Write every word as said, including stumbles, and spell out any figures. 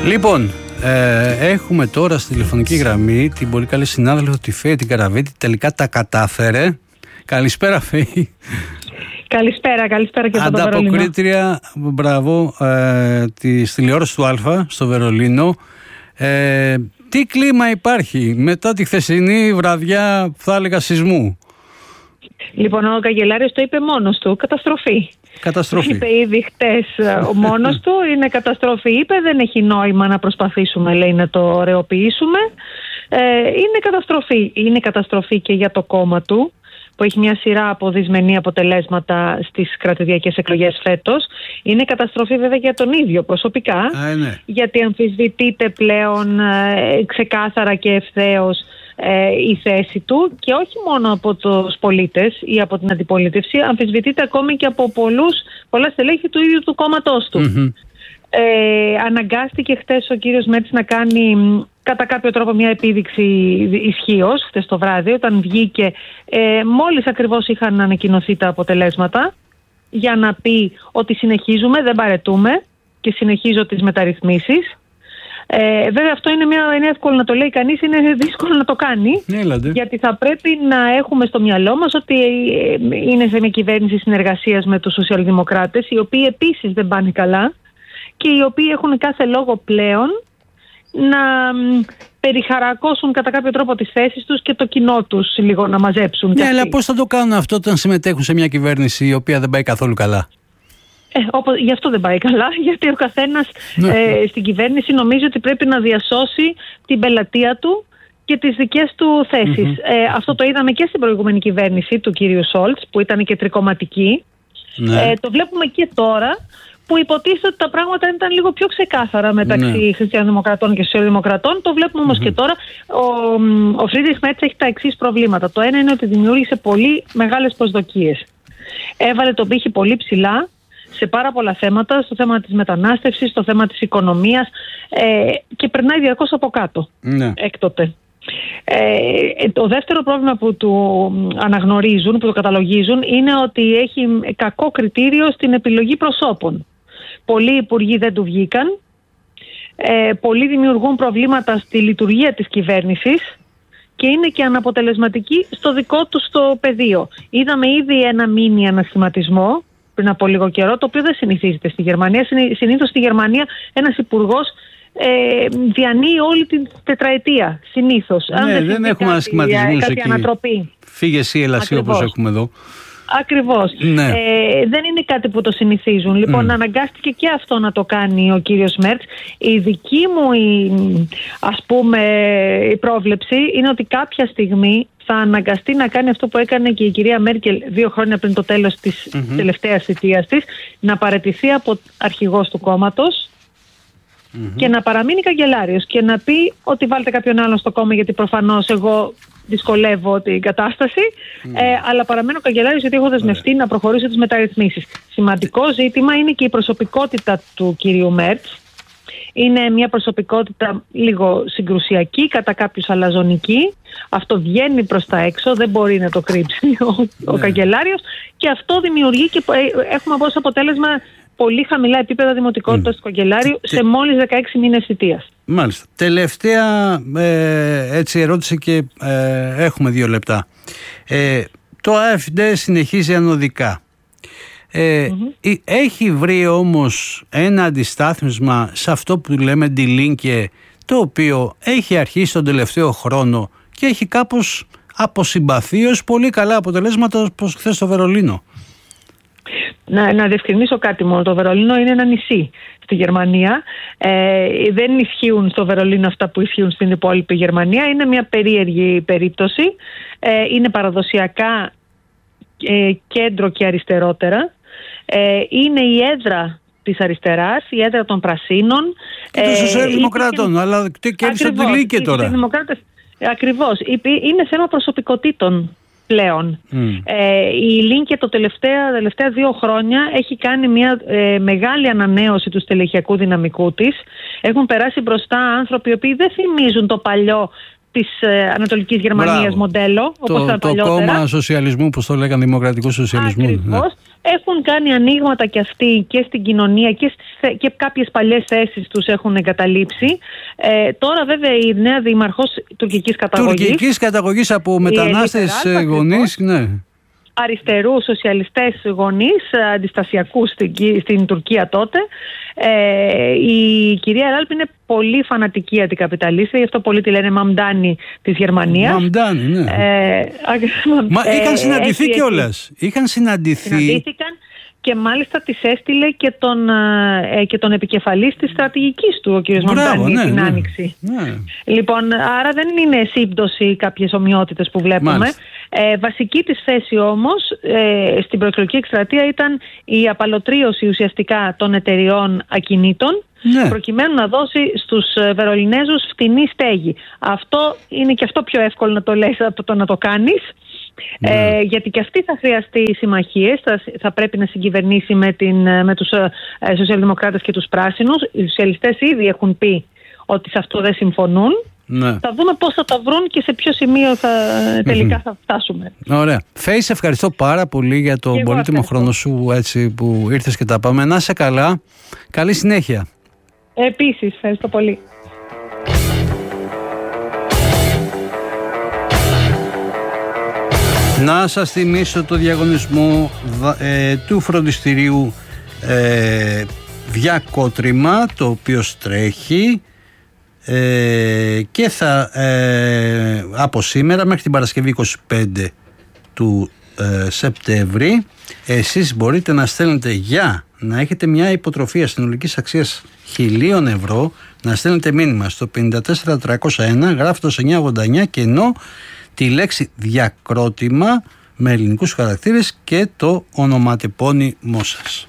Λοιπόν, ε, έχουμε τώρα στη τηλεφωνική γραμμή την πολύ καλή συνάδελφο τη Φέη την Καραβίτη. Τελικά τα κατάφερε. Καλησπέρα, Φέη. Καλησπέρα, καλησπέρα και από το Βερολίνο. Ανταποκρίτρια, μπράβο, ε, της τηλεόρασης του Α στο Βερολίνο. Ε, τι κλίμα υπάρχει μετά τη χθεσινή βραδιά, θα έλεγα, σεισμού? Λοιπόν, ο Καγκελάριος το είπε μόνος του, καταστροφή. Καταστροφή. Είπε ήδη χτες ο μόνος του, είναι καταστροφή. Είπε, δεν έχει νόημα να προσπαθήσουμε, λέει, να το ωρεοποιήσουμε. Ε, είναι καταστροφή. Είναι καταστροφή και για το κόμμα του, που έχει μια σειρά από δυσμενή αποτελέσματα στις κρατηδιακές εκλογές φέτος. Είναι καταστροφή βέβαια για τον ίδιο προσωπικά, Α, ναι. γιατί αμφισβητείται πλέον ε, ξεκάθαρα και ευθέως ε, η θέση του, και όχι μόνο από τους πολίτες ή από την αντιπολίτευση, αμφισβητείται ακόμη και από πολλούς, πολλά στελέχη του ίδιου του κόμματός του. Mm-hmm. Ε, αναγκάστηκε χτες ο κύριος Μέρτς να κάνει κατά κάποιο τρόπο μια επίδειξη ισχύος χτες το βράδυ, όταν βγήκε ε, μόλις ακριβώς είχαν ανακοινωθεί τα αποτελέσματα, για να πει ότι συνεχίζουμε, δεν παρετούμε και συνεχίζω τις μεταρρυθμίσεις. Ε, βέβαια αυτό είναι, μια, είναι εύκολο να το λέει κανείς, είναι δύσκολο να το κάνει. Έλατε. Γιατί θα πρέπει να έχουμε στο μυαλό μας ότι είναι σε μια κυβέρνηση συνεργασίας με τους σοσιαλδημοκράτες, οι οποίοι επίσης δεν πάνε καλά και οι οποίοι έχουν κάθε λόγο πλέον να περιχαρακώσουν κατά κάποιο τρόπο τις θέσεις τους και το κοινό τους λίγο να μαζέψουν. Ναι, αλλά πώς θα το κάνουν αυτό όταν συμμετέχουν σε μια κυβέρνηση η οποία δεν πάει καθόλου καλά? Ε, όπως, γι' αυτό δεν πάει καλά, γιατί ο καθένας ναι. ε, στην κυβέρνηση νομίζει ότι πρέπει να διασώσει την πελατεία του και τις δικές του θέσεις. Mm-hmm. Ε, αυτό το είδαμε και στην προηγούμενη κυβέρνηση του κύριου Σόλτς, που ήταν και τρικομματική. Ναι. Ε, το βλέπουμε και τώρα, που υποτίθεται ότι τα πράγματα ήταν λίγο πιο ξεκάθαρα μεταξύ ναι. χριστιανοδημοκρατών και σοσιαλδημοκρατών. Το βλέπουμε όμως mm-hmm. και τώρα. Ο, ο Φρίντριχ Μέρτς έχει τα εξής προβλήματα. Το ένα είναι ότι δημιούργησε πολύ μεγάλες προσδοκίες. Έβαλε τον πύχη πολύ ψηλά σε πάρα πολλά θέματα, στο θέμα της μετανάστευσης, στο θέμα της οικονομίας, ε, και περνάει διαρκώς από κάτω ναι. έκτοτε. Ε, το δεύτερο πρόβλημα που του αναγνωρίζουν, που το καταλογίζουν, είναι ότι έχει κακό κριτήριο στην επιλογή προσώπων. Πολλοί υπουργοί δεν του βγήκαν, ε, πολλοί δημιουργούν προβλήματα στη λειτουργία της κυβέρνησης και είναι και αναποτελεσματικοί στο δικό τους το πεδίο. Είδαμε ήδη ένα μίνι ανασχηματισμό πριν από λίγο καιρό, το οποίο δεν συνηθίζεται στη Γερμανία. Συνήθως στη Γερμανία ένας υπουργός ε, διανύει όλη την τετραετία, συνήθως. Ναι, δεν, δεν έχουμε ανασχηματισμούς εκεί. Ανατροπή. Φύγε εσύ, έλα εσύ, όπως έχουμε εδώ. Ακριβώς. Ναι. Ε, δεν είναι κάτι που το συνηθίζουν. Λοιπόν, mm. αναγκάστηκε και αυτό να το κάνει ο κύριος Μέρτς. Η δική μου η, ας πούμε, η πρόβλεψη είναι ότι κάποια στιγμή θα αναγκαστεί να κάνει αυτό που έκανε και η κυρία Μέρκελ δύο χρόνια πριν το τέλος της mm-hmm. τελευταίας θητείας της, να παραιτηθεί από αρχηγός του κόμματος mm-hmm. και να παραμείνει καγκελάριος και να πει ότι βάλτε κάποιον άλλον στο κόμμα, γιατί προφανώς εγώ δυσκολεύω την κατάσταση, mm. ε, αλλά παραμένω καγκελάριος γιατί έχω δεσμευτεί yeah. να προχωρήσω τις μεταρρυθμίσεις. Σημαντικό ζήτημα είναι και η προσωπικότητα του κυρίου Μέρτς. Είναι μια προσωπικότητα λίγο συγκρουσιακή, κατά κάποιους αλαζονική. Αυτό βγαίνει προς τα έξω, δεν μπορεί να το κρύψει ο, yeah. ο καγκελάριος, και αυτό δημιουργεί και έχουμε ως αποτέλεσμα πολύ χαμηλά επίπεδα δημοτικότητας mm. του καγκελάριου σε μόλις δεκαέξι μήνες θητείας. Μάλιστα. Τελευταία ε, έτσι ερώτηση και ε, έχουμε δύο λεπτά. Ε, το AfD συνεχίζει ανωδικά. Ε, mm-hmm. Έχει βρει όμως ένα αντιστάθμισμα σε αυτό που λέμε Die Linke, το οποίο έχει αρχίσει τον τελευταίο χρόνο και έχει κάπως αποσυμπαθεί ως πολύ καλά αποτελέσματα, όπως χθες στο Βερολίνο. Να, να διευκρινίσω κάτι μόνο. Το Βερολίνο είναι ένα νησί στη Γερμανία. Ε, δεν ισχύουν στο Βερολίνο αυτά που ισχύουν στην υπόλοιπη Γερμανία. Είναι μια περίεργη περίπτωση. Ε, είναι παραδοσιακά ε, κέντρο και αριστερότερα. Ε, είναι η έδρα της αριστεράς, η έδρα των Πρασίνων. Και των Σοσιαλδημοκράτων, ε, αλλά και κέρδισαν τη Λίκη τώρα. Ακριβώς. Είναι θέμα προσωπικότητων πλέον. Mm. Ε, η Λίνκε το τελευταία, τελευταία δύο χρόνια έχει κάνει μια ε, μεγάλη ανανέωση του στελεχειακού δυναμικού της. Έχουν περάσει μπροστά άνθρωποι οι οποίοι δεν θυμίζουν το παλιό της ε, Ανατολικής Γερμανίας. Μπράβο. Μοντέλο, όπως το, το κόμμα σοσιαλισμού, που το λέγανε, δημοκρατικού σοσιαλισμού. Ακριβώς. Ναι. Έχουν κάνει ανοίγματα και αυτοί και στην κοινωνία και, στις, και κάποιες παλιές θέσεις τους έχουν εγκαταλείψει. Ε, τώρα βέβαια η νέα δήμαρχος τουρκικής καταγωγής. Τουρκικής καταγωγής από μετανάστες γονείς, ναι. Αριστερού σοσιαλιστές γονείς, αντιστασιακούς στην, στην Τουρκία τότε. Ε, η κυρία Εράλπ είναι πολύ φανατική αντικαπιταλίστρια, γι' αυτό πολλοί τη λένε Μαμντάνη της Γερμανίας. Μαμντάνη, ναι. Ε, Μα ε, είχαν συναντηθεί ε, κιόλας. Είχαν συναντηθεί. Συναντήθηκαν και μάλιστα της έστειλε και τον, ε, και τον επικεφαλής της στρατηγικής του, ο κ. Μαμντάνη, ναι, την ναι, Άνοιξη. Ναι. Λοιπόν, άρα δεν είναι σύμπτωση κάποιες ομοιότητες που βλέπουμε. Ε, βασική της θέση όμως ε, στην προεκλογική εκστρατεία ήταν η απαλωτρίωση ουσιαστικά των εταιριών ακινήτων, ναι, προκειμένου να δώσει στους Βερολινέζους φτηνή στέγη. Αυτό είναι και αυτό πιο εύκολο να το λες από το να το κάνεις. Ναι. Ε, γιατί και αυτή θα χρειαστεί συμμαχίες, θα, θα πρέπει να συγκυβερνήσει με, την, με τους ε, σοσιαλδημοκράτες και τους πράσινους. Οι σοσιαλιστές ήδη έχουν πει ότι σε αυτό δεν συμφωνούν. Ναι. Θα δούμε πώς θα τα βρουν και σε ποιο σημείο θα, τελικά mm-hmm. θα φτάσουμε. Ωραία. Φέη, σε ευχαριστώ πάρα πολύ για τον πολύτιμο χρόνο σου, έτσι, που ήρθες και τα πάμε. Να είσαι καλά. Καλή συνέχεια. Επίσης, ευχαριστώ πολύ. Να σας θυμίσω το διαγωνισμό ε, του φροντιστηρίου ε, Διακότριμα, το οποίο τρέχει ε, και θα ε, από σήμερα μέχρι την Παρασκευή είκοσι πέντε του ε, Σεπτέμβρη εσείς μπορείτε να στέλνετε, για να έχετε μια υποτροφία συνολικής αξίας χιλίων ευρώ, να στέλνετε μήνυμα στο πέντε τέσσερα τριακόσια ένα γράφοντας εννιακόσια ογδόντα εννιά και ενώ τη λέξη διακρότημα με ελληνικούς χαρακτήρες και το ονοματεπώνυμό σας.